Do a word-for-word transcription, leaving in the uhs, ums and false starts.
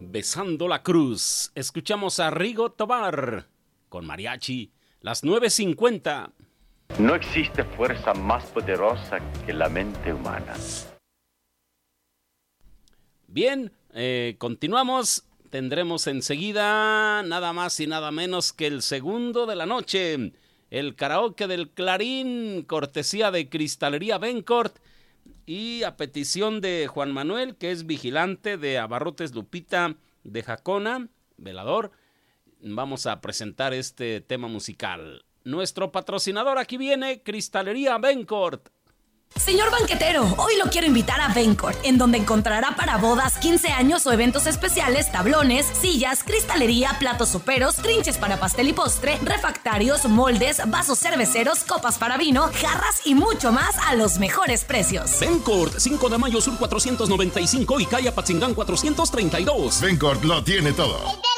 Besando la Cruz. Escuchamos a Rigo Tobar con mariachi, las nueve cincuenta. No existe fuerza más poderosa que la mente humana. Bien, eh, continuamos. Tendremos enseguida nada más y nada menos que el segundo de la noche. El karaoke del Clarín, cortesía de Cristalería Bencourt. Y a petición de Juan Manuel, que es vigilante de Abarrotes Lupita de Jacona, velador, vamos a presentar este tema musical. Nuestro patrocinador aquí viene, Cristalería Bencourt. Señor banquetero, hoy lo quiero invitar a Bencourt, en donde encontrará para bodas, quince años o eventos especiales, tablones, sillas, cristalería, platos soperos, trinches para pastel y postre, refractarios, moldes, vasos cerveceros, copas para vino, jarras y mucho más a los mejores precios. Bencourt, cinco de mayo Sur cuatrocientos noventa y cinco y calle Apatzingán cuatrocientos treinta y dos. Bencourt lo tiene todo.